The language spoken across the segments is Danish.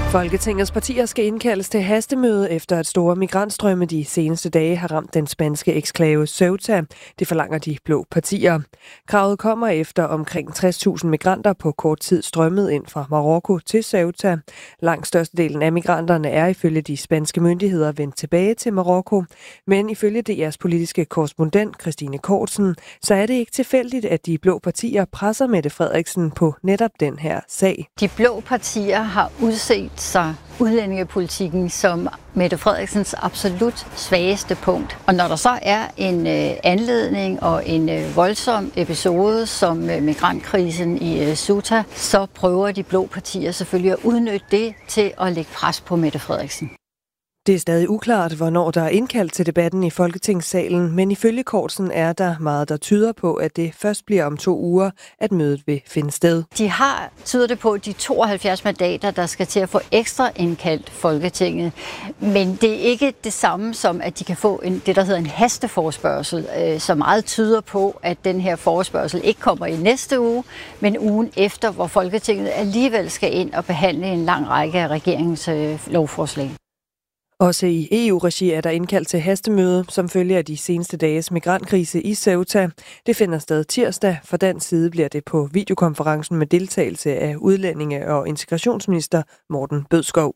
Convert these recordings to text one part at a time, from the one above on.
Folketingets partier skal indkaldes til hastemøde efter at store migrantstrømme de seneste dage har ramt den spanske eksklave Ceuta. Det forlanger de blå partier. Kravet kommer efter omkring 60.000 migranter på kort tid strømmet ind fra Marokko til Ceuta. Langt størstedelen af migranterne er ifølge de spanske myndigheder vendt tilbage til Marokko. Men ifølge DR's politiske korrespondent Christine Kortsen, så er det ikke tilfældigt, at de blå partier presser Mette Frederiksen på netop den her sag. De blå partier har udset sig udlændingepolitikken som Mette Frederiksens absolut svageste punkt. Og når der så er en anledning og en voldsom episode som migrantkrisen i Ceuta, så prøver de blå partier selvfølgelig at udnytte det til at lægge pres på Mette Frederiksen. Det er stadig uklart, hvornår der er indkaldt til debatten i Folketingssalen, men ifølge Kortsen er der meget, der tyder på, at det først bliver om 2 uger, at mødet vil finde sted. De har tydet det på de 72 mandater, der skal til at få ekstra indkaldt Folketinget. Men det er ikke det samme som, at de kan få det, der hedder en hasteforespørgsel, så meget tyder på, at den her forespørgsel ikke kommer i næste uge, men ugen efter, hvor Folketinget alligevel skal ind og behandle en lang række af regeringens lovforslag. Også i EU-regi er der indkaldt til hastemøde, som følge af de seneste dages migrantkrise i Ceuta. Det finder sted tirsdag. For dansk side bliver det på videokonferencen med deltagelse af udlændinge- og integrationsminister Morten Bødskov.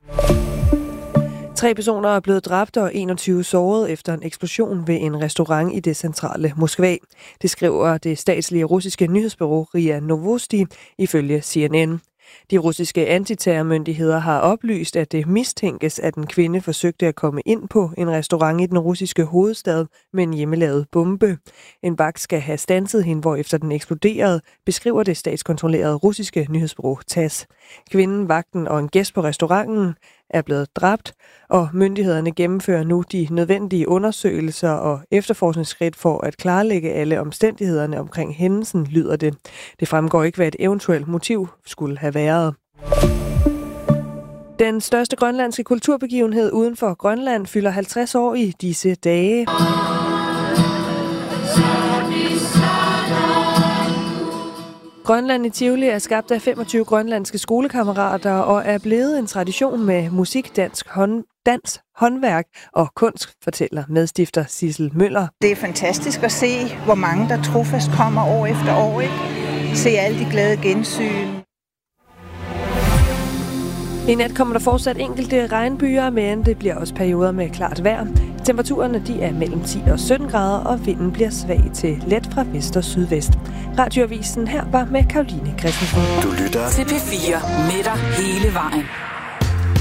3 personer er blevet dræbt og 21 såret efter en eksplosion ved en restaurant i det centrale Moskva. Det skriver det statslige russiske nyhedsbureau RIA Novosti ifølge CNN. De russiske antiterrormyndigheder har oplyst, at det mistænkes, at en kvinde forsøgte at komme ind på en restaurant i den russiske hovedstad med en hjemmelavet bombe. En vagt skal have standset hende, hvorefter den eksploderede, beskriver det statskontrollerede russiske nyhedsbureau TASS. Kvinden, vagten og en gæst på restauranten er blevet dræbt, og myndighederne gennemfører nu de nødvendige undersøgelser og efterforskningsskridt for at klarlægge alle omstændighederne omkring hændelsen, lyder det. Det fremgår ikke, hvad et eventuelt motiv skulle have været. Den største grønlandske kulturbegivenhed uden for Grønland fylder 50 år i disse dage. Grønland i Tivoli er skabt af 25 grønlandske skolekammerater og er blevet en tradition med musik, dans, håndværk og kunst, fortæller medstifter Sissel Møller. Det er fantastisk at se, hvor mange der trofast kommer år efter år, ikke? Se alle de glade gensyn. I nat kommer der fortsat enkelte regnbyer, men det bliver også perioder med klart vejr. Temperaturerne de er mellem 10 og 17 grader, og vinden bliver svag til let fra vest og sydvest. Radioavisen her var med Karoline Christensen. Du lytter til P4 med dig hele vejen.